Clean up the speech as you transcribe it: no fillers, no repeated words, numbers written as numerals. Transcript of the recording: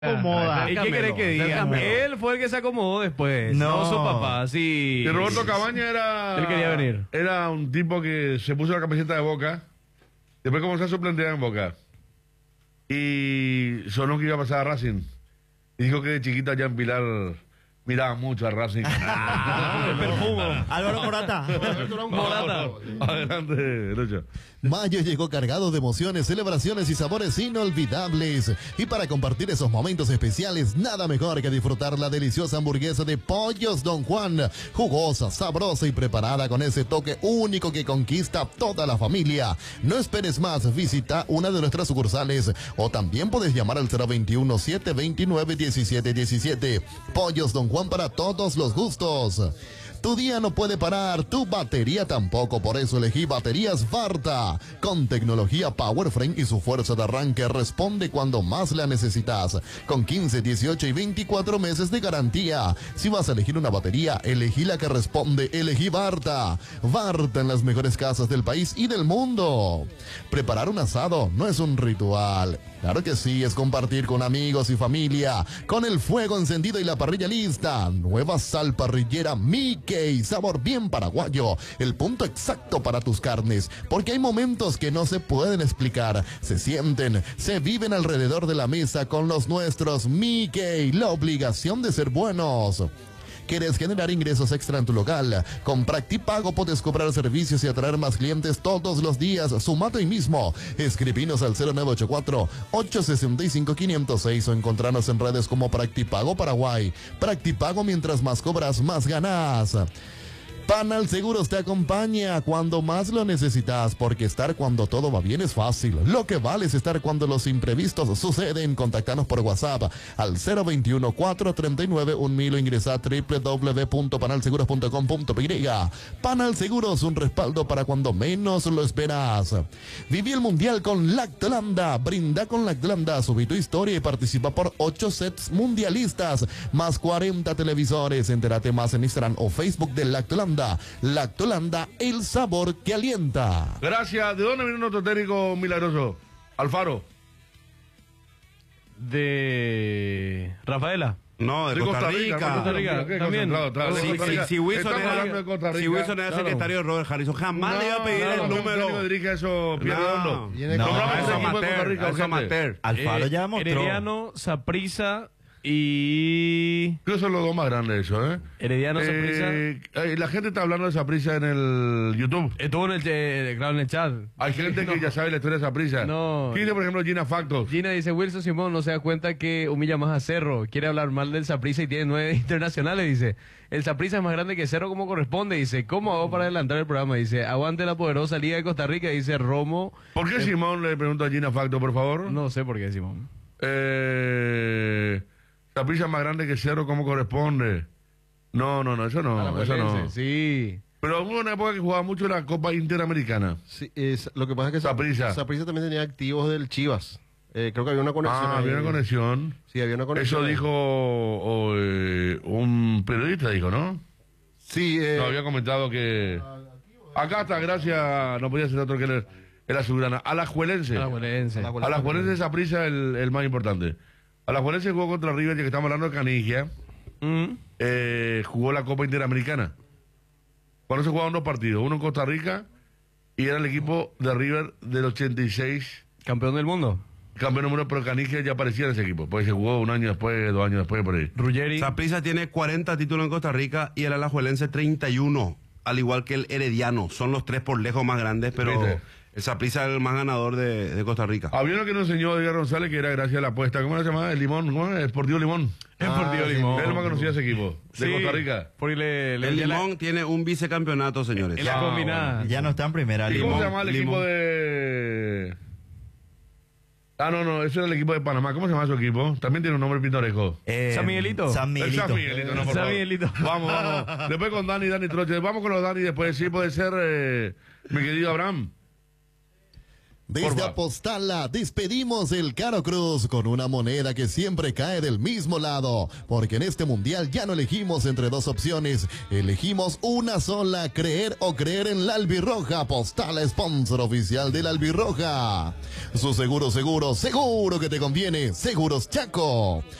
acomoda. ¿Y qué querés que diga? Él fue el que se acomodó después, no su papá. Sí. Y Roberto Cabaña era... Él quería venir. Era un tipo que se puso la camiseta de Boca, después comenzó a suplantear en Boca. Y sonó que iba a pasar a Racing. Y dijo que de chiquita ya en Pilar miraba mucho a Racing. El perfumo. Álvaro Morata. Adelante, Lucho. Mayo llegó cargado de emociones, celebraciones y sabores inolvidables. Y para compartir esos momentos especiales, nada mejor que disfrutar la deliciosa hamburguesa de Pollos Don Juan. Jugosa, sabrosa y preparada con ese toque único que conquista a toda la familia. No esperes más, visita una de nuestras sucursales o también puedes llamar al 021-729-1717. Pollos Don Juan para todos los gustos. Tu día no puede parar, tu batería tampoco, por eso elegí baterías Varta. Con tecnología PowerFrame y su fuerza de arranque responde cuando más la necesitas. Con 15, 18 y 24 meses de garantía. Si vas a elegir una batería, elegí la que responde, elegí Varta. Varta en las mejores casas del país y del mundo. Preparar un asado no es un ritual. Claro que sí, es compartir con amigos y familia. Con el fuego encendido y la parrilla lista. Nueva sal parrillera Mickey, sabor bien paraguayo. El punto exacto para tus carnes. Porque hay momentos que no se pueden explicar. Se sienten, se viven alrededor de la mesa con los nuestros. Mickey, la obligación de ser buenos. ¿Quieres generar ingresos extra en tu local? Con Practipago puedes cobrar servicios y atraer más clientes todos los días. Sumate hoy mismo. Escribinos al 0984-865-506 o encontrarnos en redes como Practipago Paraguay. Practipago, mientras más cobras, más ganas. Panal Seguros te acompaña cuando más lo necesitas, porque estar cuando todo va bien es fácil. Lo que vale es estar cuando los imprevistos suceden. Contáctanos por WhatsApp al 021-439-1000 o ingresa a www.panalseguros.com.py. Panal Seguros, un respaldo para cuando menos lo esperas. Viví el Mundial con Lactolanda. Brinda con Lactolanda, subí tu historia y participa por 8 sets mundialistas, más 40 televisores. Entérate más en Instagram o Facebook de Lactolanda. Lactolanda, el sabor que alienta. Gracias. ¿De dónde viene nuestro técnico milagroso? Alfaro. De Rafaela. No, de Costa Rica. Costa Rica, también. Si Wilson era el secretario de Robert Harrison, jamás le iba a pedir el número. Dirige eso, Pierredondo. Eso amateur. Alfaro ya mostró. Herediano, Saprissa y... Creo que son los dos más grandes eso, ¿eh? Herediano, Saprissa. La gente está hablando de Saprissa en el YouTube. Estuvo en el chat. Hay gente que ya sabe la historia de Saprissa. No. ¿Quién dice, por ejemplo, Gina Factos? Gina dice, Wilson Simón no se da cuenta que humilla más a Cerro. Quiere hablar mal del Saprissa y tiene 9 internacionales, dice. El Saprissa es más grande que Cerro como corresponde, dice. ¿Cómo hago para adelantar el programa? Dice, aguante la poderosa Liga de Costa Rica, dice Romo. ¿Por qué Simón le pregunta a Gina Factos, por favor? No sé por qué, Simón. Saprissa es más grande que Cerro como corresponde. No, eso no, eso no. Sí. Pero hubo una época que jugaba mucho la Copa Interamericana. Sí, lo que pasa es que Saprissa también tenía activos del Chivas. Creo que había una conexión. Había una conexión. Sí, había una conexión. Eso dijo un periodista, dijo, ¿no? Sí. No, había comentado que... Acá está, gracias, no podía ser otro que el azulgrana. Alajuelense de Saprissa el más importante. Alajuelense jugó contra River, ya que estamos hablando de Canigia. Jugó la Copa Interamericana. Cuando se jugaban 2 partidos, uno en Costa Rica y era el equipo de River del 86. Campeón del mundo. Campeón del mundo, pero Canigia ya aparecía en ese equipo, porque se jugó 1 año después, 2 años después, por ahí. Ruggeri. Saprissa tiene 40 títulos en Costa Rica y el Alajuelense 31, al igual que el Herediano. Son los 3 por lejos más grandes, pero... ¿Viste? El Saprissa es el más ganador de Costa Rica. Había uno que nos enseñó Edgar González, que era gracias a la apuesta. ¿Cómo se llama? El Limón. ¿Cómo es? Esportivo Limón. Esportivo Limón. Él más conocía ese equipo. De Costa Rica. El Limón tiene un vicecampeonato, señores. En la combinada. Bueno. Ya no está en primera. ¿Y cómo se llama el equipo de...? No, ese era el equipo de Panamá. ¿Cómo se llama su equipo? También tiene un nombre pintoresco. San Miguelito. San Miguelito. San Miguelito, no, por San favor. Miguelito. Vamos. Después con Dani Troche. Vamos con los Dani después. Sí, puede ser mi querido Abraham. Desde Apostala despedimos el Caro Cruz con una moneda que siempre cae del mismo lado, porque en este mundial ya no elegimos entre dos opciones, elegimos una sola, creer o creer en la albirroja. Apostala, sponsor oficial de la albirroja. Su seguro que te conviene, Seguros Chaco.